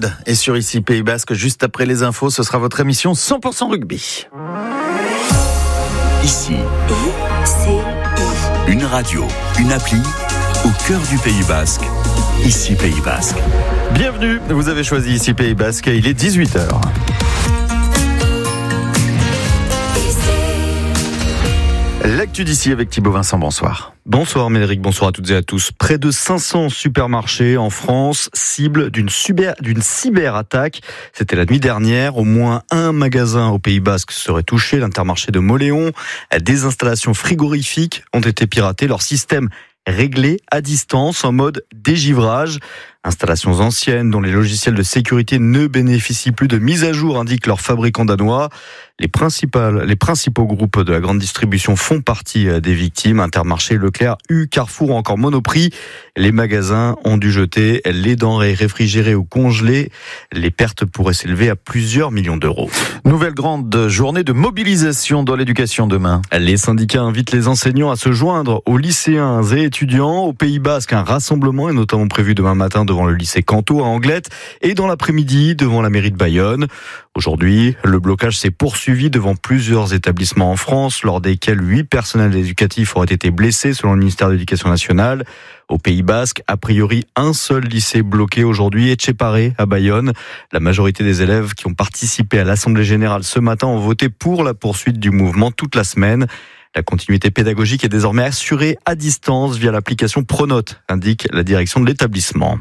Gold est sur ici Pays Basque. Juste après les infos, ce sera votre émission 100% rugby. Ici, une radio, une appli au cœur du Pays Basque. Ici Pays Basque. Bienvenue, vous avez choisi ici Pays Basque et il est 18h. L'actu d'ici avec Thibaut Vincent, bonsoir. Bonsoir Médéric, bonsoir à toutes et à tous. Près de 500 supermarchés en France, cible d'une cyberattaque. C'était la nuit dernière. Au moins un magasin au Pays Basque serait touché, l'Intermarché de Mauléon. Des installations frigorifiques ont été piratées. Leur système réglé à distance en mode dégivrage. Installations anciennes dont les logiciels de sécurité ne bénéficient plus de mise à jour, indique leur fabricant danois. Les principaux groupes de la grande distribution font partie des victimes. Intermarché, Leclerc, Carrefour ou encore Monoprix. Les magasins ont dû jeter les denrées réfrigérées ou congelées. Les pertes pourraient s'élever à plusieurs millions d'euros. Nouvelle grande journée de mobilisation dans l'éducation demain. Les syndicats invitent les enseignants à se joindre aux lycéens et étudiants. Au Pays Basque, un rassemblement est notamment prévu demain matin devant le lycée Canto à Anglette et dans l'après-midi devant la mairie de Bayonne. Aujourd'hui, le blocage s'est poursuivi devant plusieurs établissements en France, lors desquels 8 personnels éducatifs auraient été blessés selon le ministère de l'Éducation nationale. Au Pays Basque, a priori, un seul lycée bloqué aujourd'hui, Etxepare à Bayonne. La majorité des élèves qui ont participé à l'Assemblée générale ce matin ont voté pour la poursuite du mouvement toute la semaine. La continuité pédagogique est désormais assurée à distance via l'application Pronote, indique la direction de l'établissement.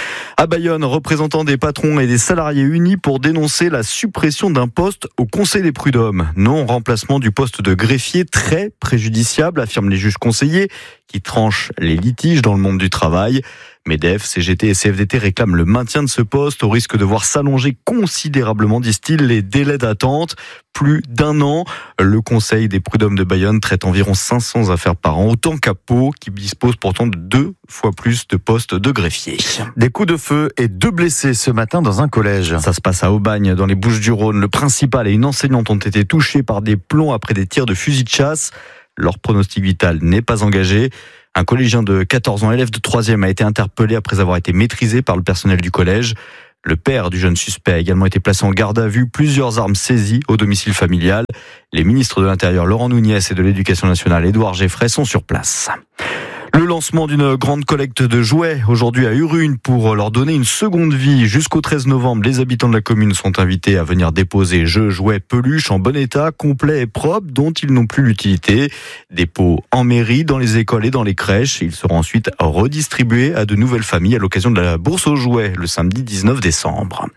À Bayonne, représentants des patrons et des salariés unis pour dénoncer la suppression d'un poste au Conseil des prud'hommes. Non-remplacement du poste de greffier très préjudiciable, affirment les juges conseillers qui tranchent les litiges dans le monde du travail. MEDEF, CGT et CFDT réclament le maintien de ce poste au risque de voir s'allonger considérablement, disent-ils, les délais d'attente. Plus d'un an, le Conseil des prud'hommes de Bayonne traite environ 500 affaires par an, autant qu'à Pau, qui dispose pourtant de 2 fois plus de postes de greffiers. Des coups de feu et 2 blessés ce matin dans un collège. Ça se passe à Aubagne, dans les Bouches-du-Rhône. Le principal et une enseignante ont été touchés par des plombs après des tirs de fusil de chasse. Leur pronostic vital n'est pas engagé. Un collégien de 14 ans, élève de 3e, a été interpellé après avoir été maîtrisé par le personnel du collège. Le père du jeune suspect a également été placé en garde à vue, plusieurs armes saisies au domicile familial. Les ministres de l'Intérieur, Laurent Nunez, et de l'Éducation nationale, Édouard Geffray, sont sur place. Le lancement d'une grande collecte de jouets aujourd'hui à Urune pour leur donner une seconde vie. Jusqu'au 13 novembre, les habitants de la commune sont invités à venir déposer jeux, jouets, peluches en bon état, complets et propres, dont ils n'ont plus l'utilité. Dépôt en mairie, dans les écoles et dans les crèches. Ils seront ensuite redistribués à de nouvelles familles à l'occasion de la bourse aux jouets le samedi 19 décembre.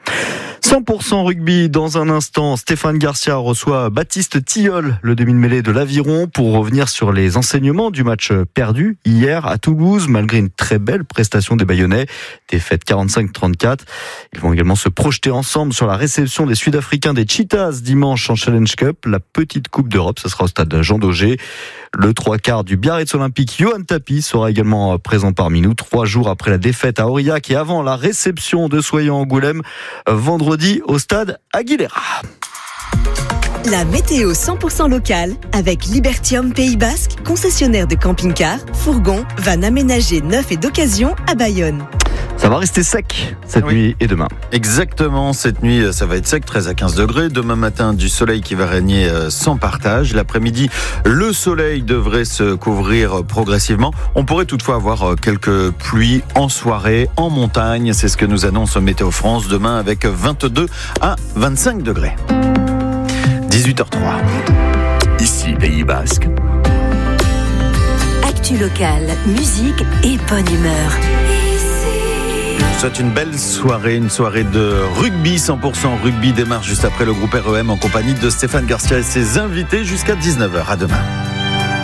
100% rugby dans un instant. Stéphane Garcia reçoit Baptiste Tilleul, le demi-de-mêlée de l'Aviron, pour revenir sur les enseignements du match perdu hier à Toulouse, malgré une très belle prestation des Bayonnais, défaite 45-34. Ils vont également se projeter ensemble sur la réception des Sud-Africains des Cheetahs dimanche en Challenge Cup, la petite Coupe d'Europe. Ce sera au stade Jean Daugé. Le 3/4 du Biarritz Olympique, Johan Tapi, sera également présent parmi nous 3 jours après la défaite à Aurillac et avant la réception de Soyons-Angoulême vendredi au stade Aguilera. La météo 100% locale avec Libertium Pays Basque, concessionnaire de camping-cars, fourgons, vannes aménagées neufs et d'occasion à Bayonne. Ça va rester sec cette nuit et demain. Exactement, cette nuit ça va être sec, 13 à 15 degrés. Demain matin, du soleil qui va régner sans partage. L'après-midi, le soleil devrait se couvrir progressivement. On pourrait toutefois avoir quelques pluies en soirée, en montagne. C'est ce que nous annonce Météo France demain avec 22 à 25 degrés. 18h03. Ici Pays Basque. Actu locale, musique et bonne humeur. C'est une belle soirée, une soirée de rugby, 100% rugby démarre juste après le groupe REM en compagnie de Stéphane Garcia et ses invités jusqu'à 19h. À demain.